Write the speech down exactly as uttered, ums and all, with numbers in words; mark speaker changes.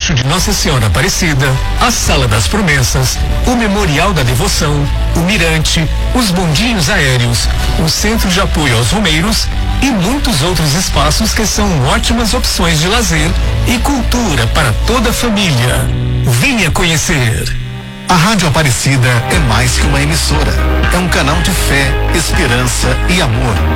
Speaker 1: Rancho de Nossa Senhora Aparecida, a Sala das Promessas, o Memorial da Devoção, o Mirante, os bondinhos aéreos, o Centro de Apoio aos Romeiros e muitos outros espaços que são ótimas opções de lazer e cultura para toda a família. Venha conhecer.
Speaker 2: A Rádio Aparecida é mais que uma emissora. É um canal de fé, esperança e amor.